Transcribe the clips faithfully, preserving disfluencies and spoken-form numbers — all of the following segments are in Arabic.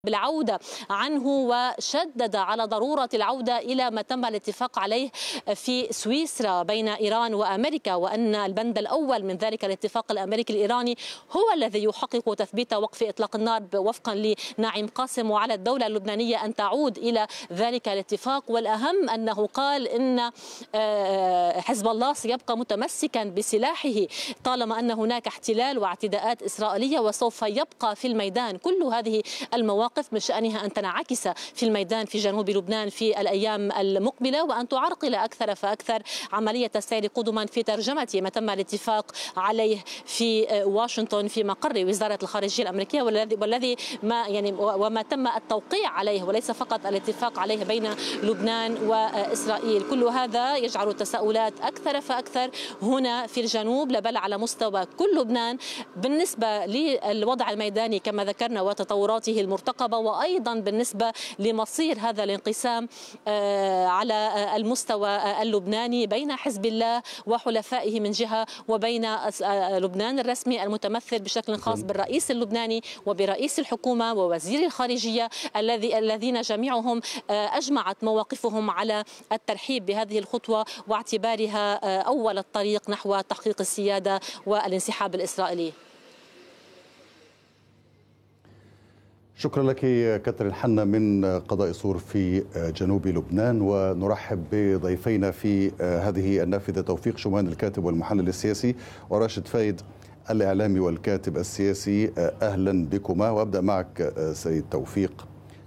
بالعودة عنه، وشدد على ضرورة العودة إلى ما تم الاتفاق عليه في سويسرا بين إيران وأمريكا، وأن البند الأول من ذلك الاتفاق الأمريكي الإيراني هو الذي يحقق تثبيت وقف إطلاق النار وفقا لناعم قاسم، وعلى الدولة اللبنانية أن تعود إلى ذلك الاتفاق. والأهم أنه قال إن حزب الله سيبقى متمسكا بسلاحه طالما أن هناك احتلال واعتداءات إسرائيلية، وسوف يبقى في الميدان. كل هذه المواقف من شأنها أن تنعكس في الميدان في جنوب لبنان في الأيام المقبلة، وأن تعرقل أكثر فأكثر عملية السير قدما في ترجمة ما تم الاتفاق عليه في واشنطن في مقر وزارة الخارجية الأمريكية، والذي والذي ما يعني وما تم التوقيع عليه، وليس فقط الاتفاق عليه بين لبنان وإسرائيل. كل هذا يجعل التساؤلات أكثر فأكثر هنا في الجنوب، بل على مستوى كل لبنان بالنسبة للوضع الميداني كما ذكرنا وتطوراته المرتقبة، وأيضا بالنسبة لمصير هذا الانقسام على المستوى اللبناني بين حزب الله وحلفائه من جهة، وبين لبنان الرسمي المتمثل بشكل خاص بالرئيس اللبناني وبرئيس الحكومة ووزير الخارجية الذي الذين جميعهم أجمعت مواقفهم على الترحيب بهذه الخطوة واعتبارها أول الطريق نحو تحقيق السيادة والانسحاب الإسرائيلي. شكرا لك كاترين حنا من قضاء صور في جنوب لبنان. ونرحب بضيفينا في هذه النافذة توفيق شومان الكاتب والمحلل السياسي، وراشد فايد الإعلامي والكاتب السياسي. أهلا بكما. وأبدأ معك سيد توفيق.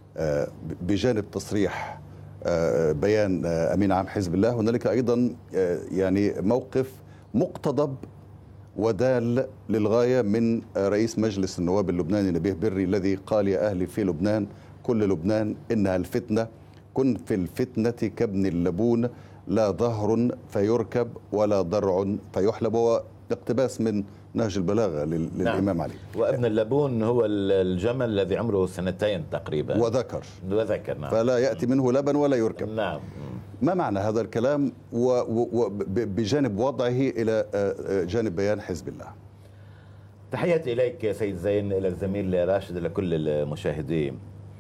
بجانب تصريح بيان أمين عام حزب الله، هنالك أيضا يعني موقف مقتضب ودال للغاية من رئيس مجلس النواب اللبناني نبيه بري، الذي قال: يا أهلي في لبنان، كل لبنان إنها الفتنة، كن في الفتنة كابن اللبون، لا ظهر فيركب ولا ضرع فيحلب. هو اقتباس من نهج البلاغة للإمام نعم. علي. وابن اللبون هو الجمل الذي عمره سنتين تقريبا وذكر وذكر نعم. فلا يأتي منه لبن ولا يركب. نعم. ما معنى هذا الكلام وبجانب وضعه إلى جانب بيان حزب الله؟ تحياتي إليك سيد زين، إلى الزميل راشد، إلى كل المشاهدين.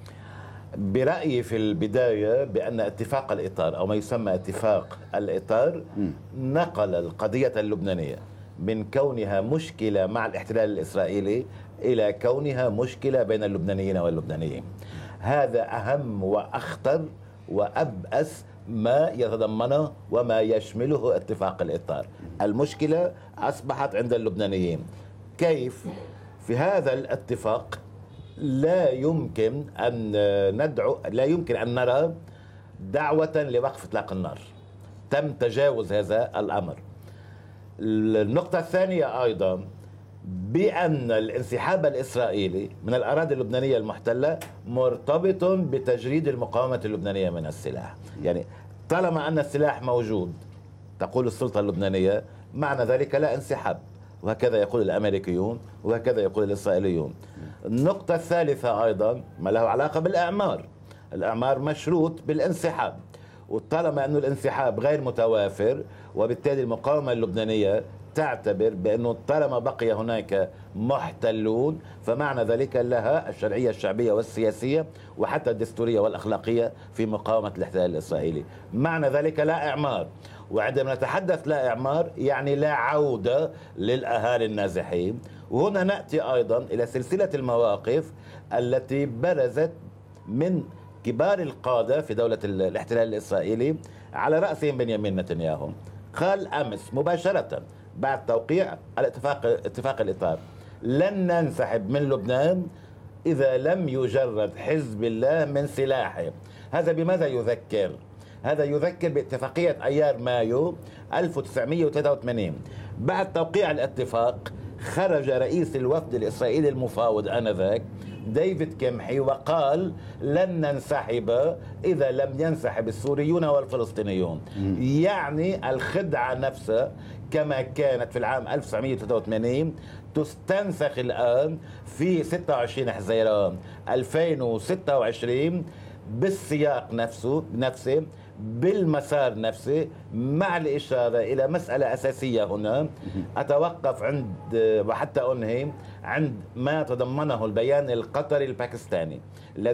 برأيي في البداية بأن اتفاق الإطار أو ما يسمى اتفاق الإطار م. نقل القضية اللبنانية من كونها مشكلة مع الاحتلال الإسرائيلي إلى كونها مشكلة بين اللبنانيين واللبنانيين. هذا أهم وأخطر وأبأس ما يتضمنه وما يشمله اتفاق الإطار. المشكلة أصبحت عند اللبنانيين. كيف؟ في هذا الاتفاق لا يمكن أن ندعو لا يمكن أن نرى دعوة لوقف إطلاق النار. تم تجاوز هذا الأمر. النقطة الثانية أيضا بأن الانسحاب الإسرائيلي من الأراضي اللبنانية المحتلة مرتبط بتجريد المقاومة اللبنانية من السلاح. يعني طالما أن السلاح موجود، تقول السلطة اللبنانية، معنى ذلك لا انسحاب، وهكذا يقول الأمريكيون وهكذا يقول الإسرائيليون. النقطة الثالثة أيضا ما له علاقة بالإعمار. الإعمار مشروط بالانسحاب، وطالما أن الانسحاب غير متوافر، وبالتالي المقاومة اللبنانية تعتبر بأنه طالما بقي هناك محتلون فمعنى ذلك لها الشرعية الشعبية والسياسية وحتى الدستورية والأخلاقية في مقاومة الاحتلال الإسرائيلي. معنى ذلك لا إعمار، وعندما نتحدث لا إعمار يعني لا عودة للأهالي النازحين. وهنا نأتي أيضا إلى سلسلة المواقف التي برزت من كبار القادة في دولة الاحتلال الإسرائيلي على رأسهم بنيامين نتنياهو. قال أمس مباشرة بعد توقيع الاتفاق اتفاق الإطار: لن ننسحب من لبنان إذا لم يجرد حزب الله من سلاحه. هذا بماذا يذكر؟ هذا يذكر باتفاقية أيار مايو ألف وتسعمئة وثلاثة وثمانين. بعد توقيع الاتفاق خرج رئيس الوفد الإسرائيلي المفاوض آنذاك ديفيد كيمحي وقال: لن ننسحب إذا لم ينسحب السوريون والفلسطينيون. م. يعني الخدعة نفسها كما كانت في العام ألف وتسعمئة وثلاثة وثمانين تستنسخ الآن في ستة وعشرين حزيران ألفين وستة وعشرين بالسياق نفسه نفسه بالمسار نفسه، مع الإشارة إلى مسألة أساسية هنا أتوقف عند وحتى أنهي عند ما تضمنه البيان القطري الباكستاني